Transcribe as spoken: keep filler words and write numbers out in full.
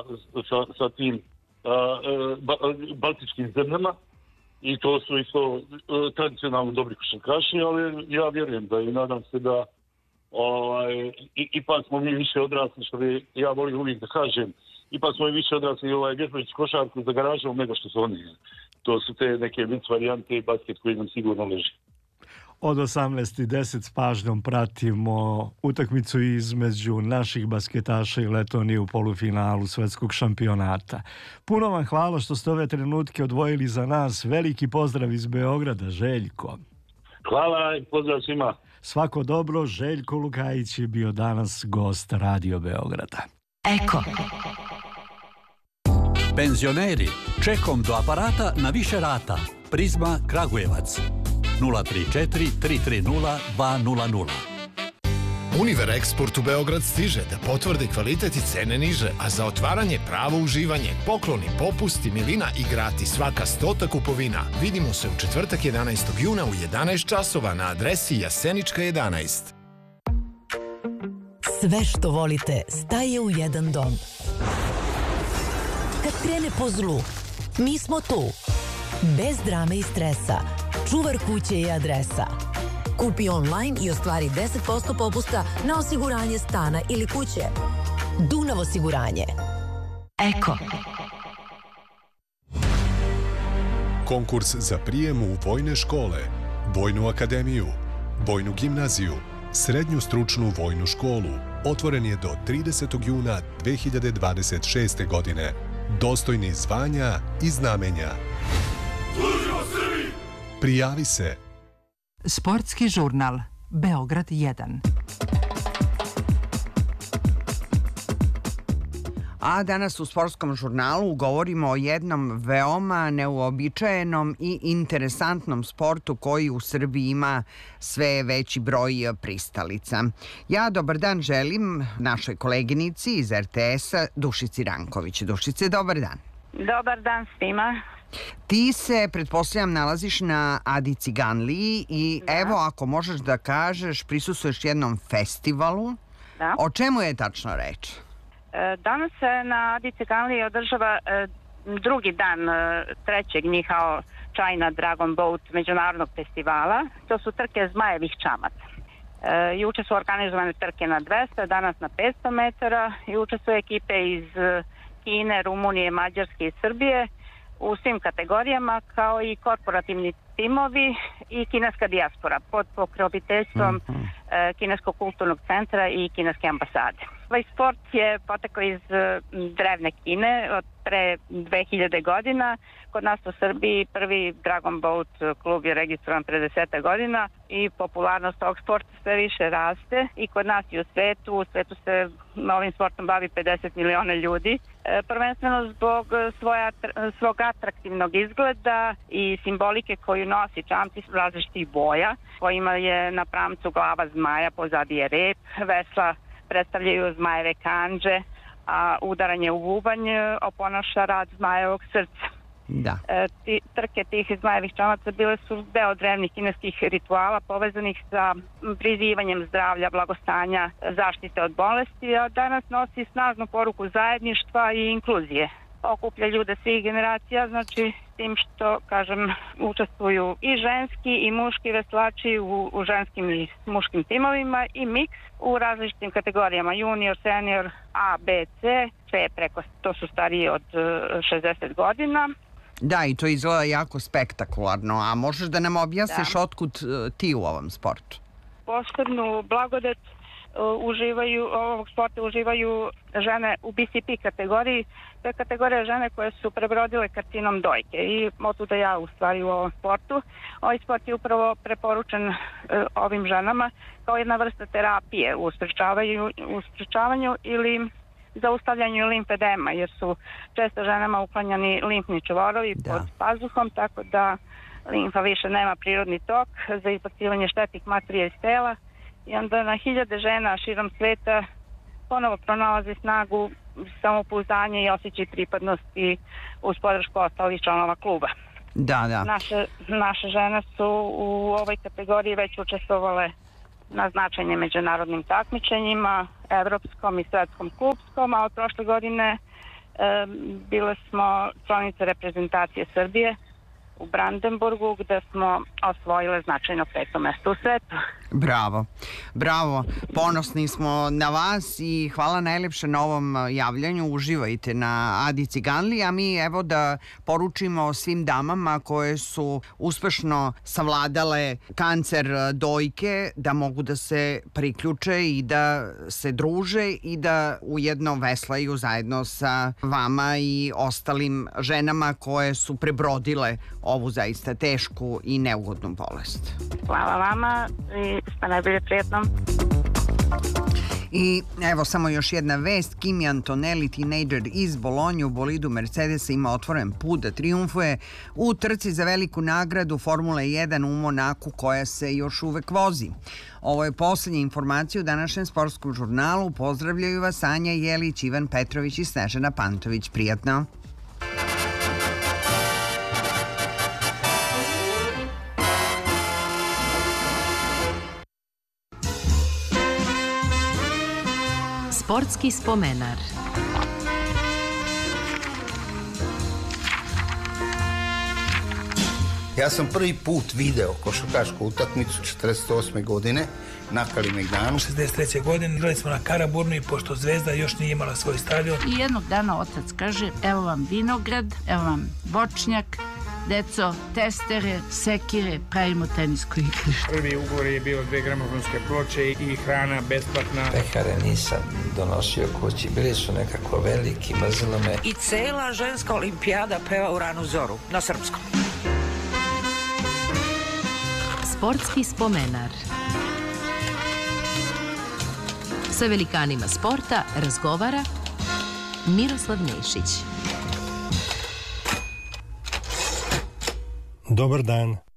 sa, sa tim a, ba, baltičkim zemljama i to su isto tradicionalno dobri košarkaši, ali ja vjerujem da i nadam se da ovaj, i, ipak smo mi više odrasli, što bi ja volim uvijek da kažem, ipak smo i više odrasli ovaj, vježbajući košarku za garažom nego što su oni. To su te neke vic varijante i basket koji nam sigurno leži. Od osamnaest i deset s pažnjom pratimo utakmicu između naših basketaša i Letonije u polufinalu svetskog šampionata. Puno vam hvala što ste ove trenutke odvojili za nas. Veliki pozdrav iz Beograda, Željko. Hvala i pozdrav svima. Svako dobro, Željko Lukajić je bio danas gost Radio Beograda. Eko. Penzioneri, čekom do aparata na više rata. Prizma Kragujevac. nula tri četiri tri tri nula dva nula nula. Univer Eksport u Beograd stiže da potvrdi kvalitet i cene niže, a za otvaranje pravo uživanje, pokloni, popusti, milina i gratis svaka stota kupovina. Vidimo se u četvrtak jedanaestog juna u jedanaest časova na adresi Jasenička jedanaest. Sve što volite staje u jedan dom. Kad krene po zlu, mi smo tu. Bez drame i stresa. Čuvar kuće je adresa. Kupi online i ostvari deset posto popusta na osiguranje stana ili kuće. Dunav osiguranje. Eko. Konkurs za prijem u vojne škole, Vojnu akademiju, Vojnu gimnaziju, Srednju stručnu vojnu školu otvoren je do tridesetog juna dve hiljade dvadeset šeste. godine. Dostojni zvanja i znamenja. Služimo Srbiji! Prijavi se. Sportski žurnal Beograd jedan. A danas u sportskom žurnalu govorimo o jednom veoma neuobičajenom i interesantnom sportu koji u Srbiji ima sve veći broj pristalica. Ja dobar dan želim našoj koleginici iz er te es-a Dušici Ranković. Dušice, dobar dan. Dobar dan svima. Ti se, pretpostavljam, nalaziš na Adi Ciganliji i da. Evo, ako možeš da kažeš, prisustvuješ jednom festivalu. Da. O čemu je tačno reč? Danas se na Adi Ciganliji održava drugi dan trećeg njihao China Dragon Boat međunarodnog festivala. To su trke zmajevih čamaca. Juče su organizovane trke na dvesta, danas na petsto metara i učestvuju ekipe iz Kine, Rumunije, Mađarske i Srbije u svim kategorijama, kao i korporativni timovi i kineska dijaspora pod pokroviteljstvom mm-hmm. e, Kineskog kulturnog centra i Kineske ambasade. Ovaj sport je potekao iz e, drevne Kine od pre dve hiljade godina. Kod nas u Srbiji prvi Dragon Boat klub je registrovan pre deset godina i popularnost ovog sporta sve više raste i kod nas i u svetu. U svetu se ovim sportom bavi pedeset miliona ljudi. E, prvenstveno zbog svoja, svog atraktivnog izgleda i simbolike koju nosi čamci različitih boja, kojima je na pramcu glava zmaja, pozadi je rep, vesla predstavljaju zmajeve kandže, a udaranje u bubanj oponaša rad zmajevog srca. Da. E, ti, trke tih zmajevih čamaca bile su deo drevnih kineskih rituala povezanih sa prizivanjem zdravlja, blagostanja, zaštite od bolesti, a danas nosi snažnu poruku zajedništva i inkluzije. Okuplja ljude svih generacija, znači tim što, kažem, učestvuju i ženski i muški veslači u, u ženskim i muškim timovima i miks u različitim kategorijama, junior, senior, A, B, C, C preko, to su stariji od šezdeset godina. Da, i to izgleda jako spektakularno, a možeš da nam objasniš da. Otkud ti u ovom sportu? Posebnu blagodet uh, uživaju, ovog sporta uživaju žene u B C P kategoriji. To je kategorija žene koje su prebrodile karcinom dojke i otuda ja u stvari u ovom sportu. Ovaj sport je upravo preporučen uh, ovim ženama kao jedna vrsta terapije u sprečavanju, u sprečavanju ili zaustavljanju limfedema, jer su često ženama uklanjani limfni čvorovi da. pod pazuhom, tako da limfa više nema prirodni tok za izbacivanje štetnih materija iz tela i onda na hiljade žena širom sveta ponovo pronalaze snagu, samopouzdanje i osjećaj pripadnosti uz podršku ostalih članova kluba. Da, da. Naše, naše žene su u ovoj kategoriji već učestvovale na značajnim međunarodnim takmičenjima, evropskom i svetskom klubskom, a od prošle godine E, bile smo članice reprezentacije Srbije u Brandenburgu gde smo osvojile značajno peto mesto u svetu. Bravo, bravo. Ponosni smo na vas i hvala najlepše na ovom javljanju. Uživajte na Adi Ciganli, a mi evo da poručimo svim damama koje su uspešno savladale kancer dojke da mogu da se priključe i da se druže i da ujedno veslaju zajedno sa vama i ostalim ženama koje su prebrodile ovu zaista tešku i neugodnu bolest. Hvala vama i sve najbolje, prijetno. I evo samo još jedna vest. Kimi Antonelli, tinejdžer iz Bolonje, u bolidu Mercedesa ima otvoren put da triumfuje u trci za veliku nagradu Formule jedan u Monaku koja se još uvek vozi. Ovo je poslednja informacija u današnjem sportskom žurnalu. Pozdravljaju vas Anja Jelić, Ivan Petrović i Snežana Pantović. Prijatno. Sportski spomenar. Ja sam prvi put video košarkašku utakmicu četrdeset osme godine na Kalemegdanu. šezdeset treće godine igrali smo na Karaburnu i pošto Zvezda još nije imala svoj stadion. I jednog dana otac kaže, evo vam vinograd, evo vam voćnjak, deco, testere, sekire, pravimo tenisko igrište. Prvi ugovor je bio dve gramofonske ploče i hrana besplatna. Pehare nisam donosio kući, bili su nekako veliki, mrzilo me. I cela ženska olimpijada peva u ranu zoru, na srpskom. Sportski spomenar. Sa velikanima sporta razgovara Miroslav Nešić. Dobar dan.